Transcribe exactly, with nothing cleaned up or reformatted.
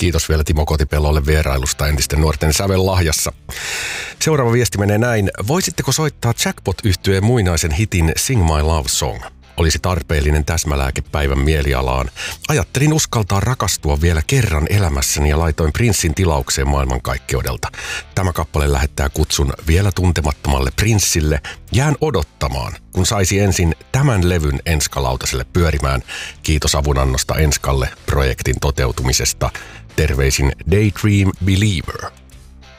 Kiitos vielä Timo Kotipellolle vierailusta entisten nuorten sävellahjassa. Seuraava viesti menee näin. Voisitteko soittaa Jackpot-yhtyeen muinaisen hitin Sing My Love Song? Olisi tarpeellinen täsmälääke päivän mielialaan. Ajattelin uskaltaa rakastua vielä kerran elämässäni ja laitoin Prinssin tilaukseen maailmankaikkeudelta. Tämä kappale lähettää kutsun vielä tuntemattomalle Prinssille. Jään odottamaan, kun saisi ensin tämän levyn Enska-lautaselle pyörimään. Kiitos avunannosta Enskalle projektin toteutumisesta. Terveisin Daydream Believer.